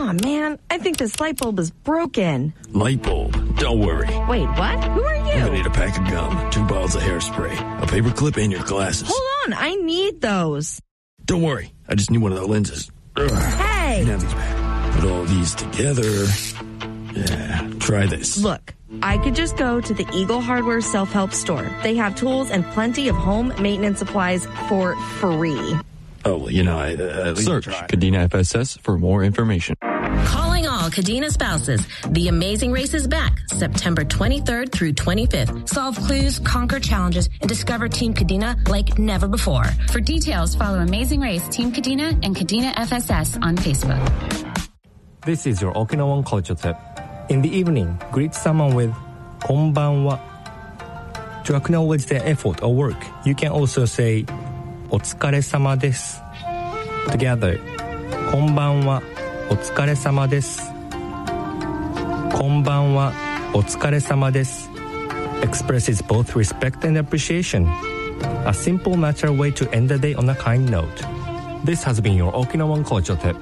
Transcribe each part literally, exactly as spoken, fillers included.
Oh, man, I think this light bulb is broken. Light bulb? Don't worry. Wait, what? Who are you? You're gonna need a pack of gum, two bottles of hairspray, a paper clip, and your glasses. Hold on, I need those. Don't worry, I just need one of the lenses. Ugh. Hey! Now these back. Put all these together. Yeah, try this. Look, I could just go to the Eagle Hardware self-help store. They have tools and plenty of home maintenance supplies for free. Oh, well, you know, I, uh, at least Search try. Kadena F S S for more information. Calling all Kadena spouses. The Amazing Race is back September twenty-third through twenty-fifth. Solve clues, conquer challenges, and discover Team Kadena like never before. For details, follow Amazing Race, Team Kadena, and Kadena F S S on Facebook. This is your Okinawan culture tip. In the evening, greet someone with konbanwa. To acknowledge their effort or work, you can also say お疲れ様です Together, こんばんは、お疲れ様です。こんばんは、お疲れ様です expresses both respect and appreciation. A simple, natural way to end the day on a kind note. This has been your Okinawan culture tip.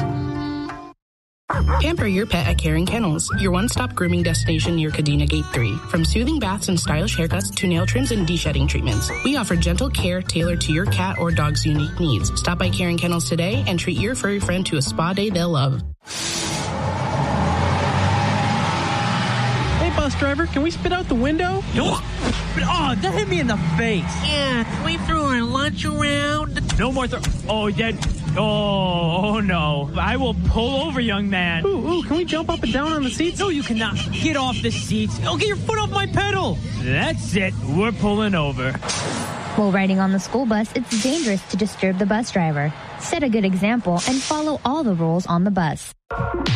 Pamper your pet at Karen Kennels, your one-stop grooming destination near Kadena Gate three. From soothing baths and stylish haircuts to nail trims and de-shedding treatments, we offer gentle care tailored to your cat or dog's unique needs. Stop by Karen Kennels today and treat your furry friend to a spa day they'll love. Hey, bus driver, can we spit out the window? Oh, that hit me in the face. Yeah, can we throw our lunch around? No more throw. Oh, that. Oh, oh no. I will pull over, young man. Ooh, ooh, can we jump up and down on the seats? No, you cannot. Get off the seats. Oh, get your foot off my pedal. That's it. We're pulling over. While riding on the school bus, it's dangerous to disturb the bus driver. Set a good example and follow all the rules on the bus.